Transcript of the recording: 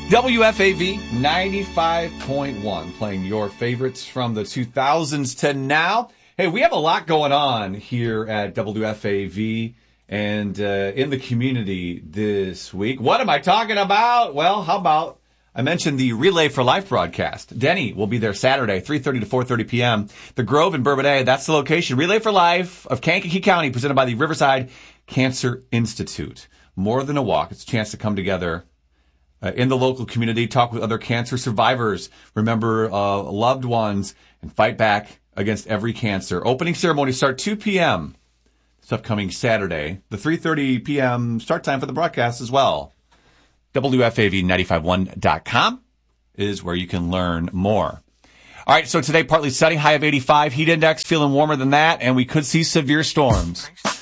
WFAV 95.1, playing your favorites from the 2000s to now. Hey, we have a lot going on here at WFAV and in the community this week. What am I talking about? Well, how about I mentioned the Relay for Life broadcast. Denny will be there Saturday, 3:30 to 4:30 p.m. The Grove in Bourbonnais, that's the location. Relay for Life of Kankakee County, presented by the Riverside Cancer Institute. More than a walk. It's a chance to come together in the local community, talk with other cancer survivors, remember loved ones, and fight back against every cancer. Opening ceremony start 2 p.m. It's upcoming Saturday. The 3:30 p.m. start time for the broadcast as well. WFAV951.com is where you can learn more. All right, so today partly sunny, high of 85, heat index feeling warmer than that, and we could see severe storms.